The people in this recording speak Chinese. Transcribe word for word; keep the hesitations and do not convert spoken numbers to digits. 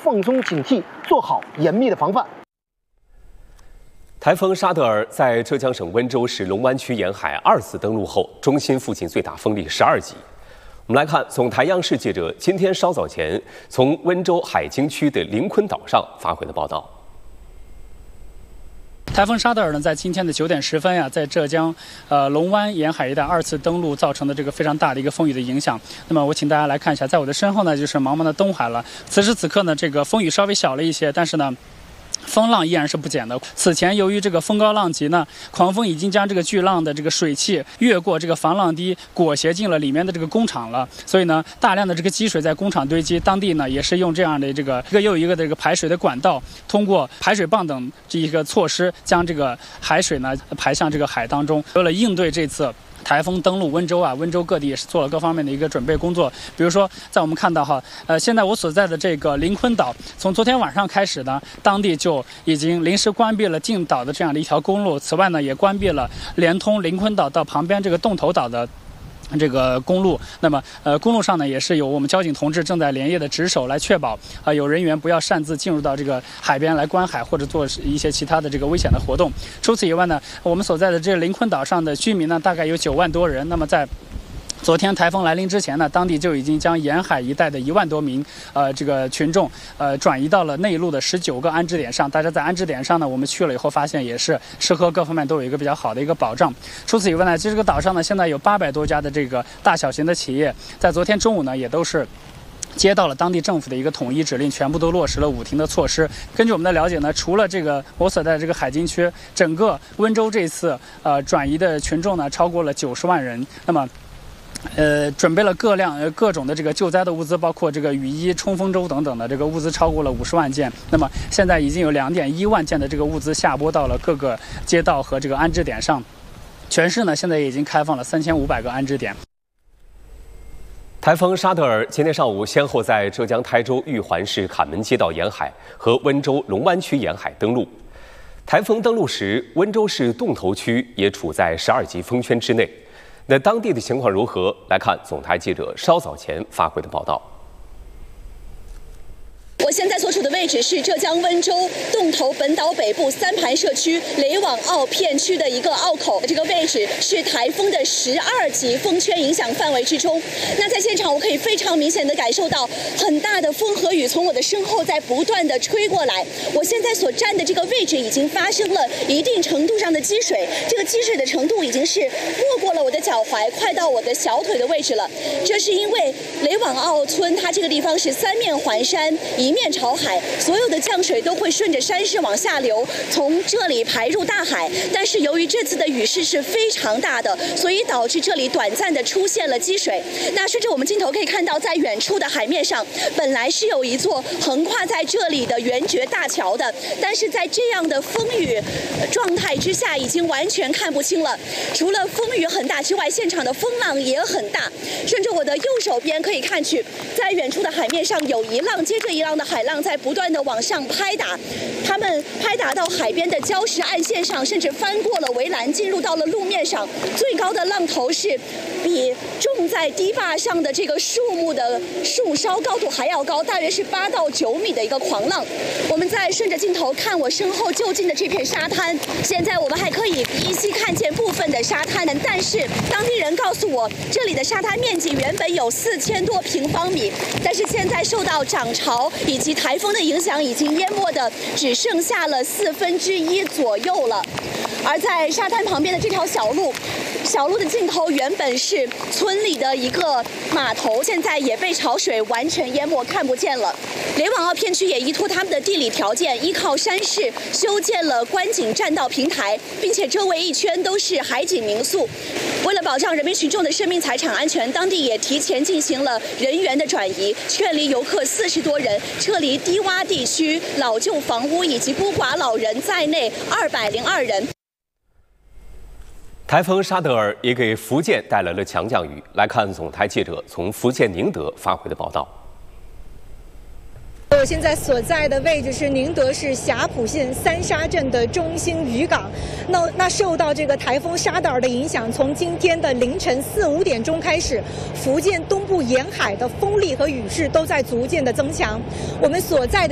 放松警惕，做好严密的防范。 台风沙德尔在浙江省温州市龙湾区沿海二次登陆后，中心附近最大风力十二级。我们来看总台央视记者今天稍早前从温州海津区的临昆岛上发回的报道。 台风沙德尔呢，在今天的九点十分呀，在浙江呃龙湾沿海一带二次登陆造成的这个非常大的一个风雨的影响。那么我请大家来看一下，在我的身后呢，就是茫茫的东海了。此时此刻呢，这个风雨稍微小了一些，但是呢，风浪依然是不减的。此前由于这个风高浪急呢，狂风已经将这个巨浪的这个水汽越过这个防浪堤裹挟进了里面的这个工厂了，所以呢，大量的这个积水在工厂堆积。当地呢也是用这样的这个一个又一个的这个排水的管道，通过排水泵等这一个措施，将这个海水呢排向这个海当中。为了应对这次台风登陆温州啊，温州各地也是做了各方面的一个准备工作。比如说，在我们看到哈，呃，现在我所在的这个临昆岛，从昨天晚上开始呢，当地就已经临时关闭了进岛的这样的一条公路。此外呢，也关闭了连通临昆岛到旁边这个洞头岛的这个公路。那么呃公路上呢也是有我们交警同志正在连夜的值守，来确保啊、呃、有人员不要擅自进入到这个海边来观海或者做一些其他的这个危险的活动。除此以外呢，我们所在的这个临昆岛上的居民呢大概有九万多人。那么在昨天台风来临之前呢，当地就已经将沿海一带的一万多名呃这个群众呃转移到了内陆的十九个安置点上。大家在安置点上呢，我们去了以后发现也是吃喝各方面都有一个比较好的一个保障。除此以外呢，这个岛上呢现在有八百多家的这个大小型的企业，在昨天中午呢也都是接到了当地政府的一个统一指令，全部都落实了五停的措施。根据我们的了解呢，除了这个我所在的这个海津区，整个温州这次呃转移的群众呢超过了九十万人。那么呃，准备了各量呃各种的这个救灾的物资，包括这个雨衣、冲锋舟等等的这个物资超过了五十万件。那么现在已经有两点一万件的这个物资下拨到了各个街道和这个安置点上。全市呢现在已经开放了三千五百个安置点。 台风沙德尔今天上午先后在浙江台州玉环市坎门街道沿海和温州龙湾区沿海登陆。台风登陆时，温州市洞头区也处在十二级风圈之内。那当地的情况如何？来看总台记者稍早前发回的报道。 我现在所处的位置是浙江温州洞头本岛北部三盘社区雷网澳片区的一个澳口，这个位置是台风的十二级风圈影响范围之中。那在现场，我可以非常明显的感受到很大的风和雨从我的身后在不断的吹过来。我现在所站的这个位置已经发生了一定程度上的积水，这个积水的程度已经是没过了我的脚踝，快到我的小腿的位置了。这是因为雷网澳村它这个地方是三面环山，一面朝海，所有的降水都会顺着山势往下流，从这里排入大海。但是由于这次的雨势是非常大的，所以导致这里短暂的出现了积水。那顺着我们镜头可以看到，在远处的海面上，本来是有一座横跨在这里的圆觉大桥的，但是在这样的风雨状态之下，已经完全看不清了。除了风雨很大之外，现场的风浪也很大。顺着我的右手边可以看去，在远处的海面上有一浪接着一浪的海浪在不断的往上拍打，它们拍打到海边的礁石岸线上，甚至翻过了围栏，进入到了路面上。最高的浪头是比种在堤坝上的这个树木的树梢高度还要高，大约是八到九米的一个狂浪。我们再顺着镜头看我身后就近的这片沙滩，现在我们还可以依稀看见部分的沙滩，但是当地人告诉我，这里的沙滩面积原本有四千多平方米，但是现在受到涨潮以及台风的影响，已经淹没的只剩下了四分之一左右了。而在沙滩旁边的这条小路，小路的尽头原本是村里的一个码头，现在也被潮水完全淹没，看不见了。雷网澳片区也依托他们的地理条件，依靠山势修建了观景栈道平台，并且周围一圈都是海景民宿。为了保障人民群众的生命财产安全，当地也提前进行了人员的转移，劝离游客四十多人，撤离低洼地区、老旧房屋以及孤寡老人在内二百零二人。 台风沙德尔也给福建带来了强降雨。来看总台记者从福建宁德发回的报道。 我现在所在的位置是宁德市霞浦县三沙镇的中心渔港。那那受到这个台风沙德尔的影响，从今天的凌晨四五点钟开始，福建东部沿海的风力和雨势都在逐渐的增强。我们所在的